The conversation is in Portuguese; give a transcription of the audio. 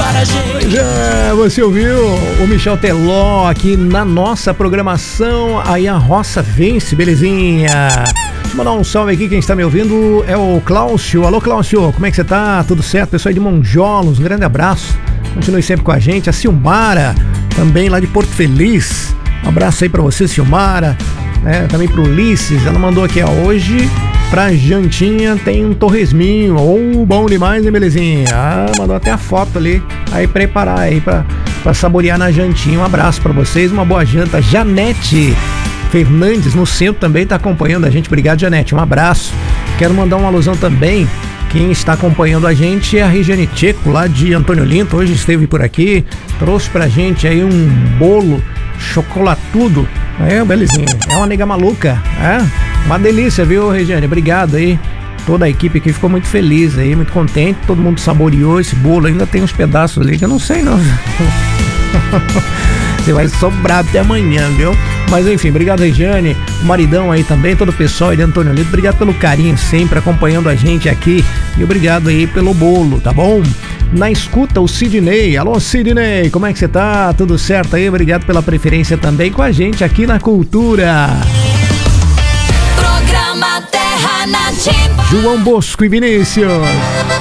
para a gente. Pois é, você ouviu o Michel Teló aqui na nossa programação. Aí a roça vence, belezinha. Deixa eu mandar um salve aqui, quem está me ouvindo é o Cláudio. Alô, Cláudio, como é que você tá? Tudo certo? Pessoal aí de Monjolos, um grande abraço. Continue sempre com a gente. A Silmara, também lá de Porto Feliz. Um abraço aí pra você, Silmara. Também pro Ulisses. Ela mandou aqui, ó, hoje pra jantinha tem um torresminho. Bom demais, hein, belezinha? Mandou até a foto ali. Aí preparar aí pra saborear na jantinha. Um abraço pra vocês, uma boa janta. Janete Fernandes no centro também tá acompanhando a gente. Obrigado, Janete, um abraço. Quero mandar uma alusão também. Quem está acompanhando a gente é a Regiane Tcheco, lá de Antônio Linto. Hoje esteve por aqui, trouxe pra gente aí um bolo chocolatudo. Belezinha. É uma nega maluca. Uma delícia, viu, Regiane? Obrigado aí. Toda a equipe aqui ficou muito feliz aí, muito contente. Todo mundo saboreou esse bolo. Ainda tem uns pedaços ali que eu não sei, não. Você vai sobrar até amanhã, viu? Mas enfim, obrigado, Regiane, o maridão aí também, todo o pessoal aí de Antônio Lito, obrigado pelo carinho sempre acompanhando a gente aqui e obrigado aí pelo bolo, tá bom? Na escuta, o Sidney. Alô, Sidney, como é que você tá? Tudo certo aí? Obrigado pela preferência também com a gente aqui na Cultura. Programa Terra Nativa. João Bosco e Vinícius.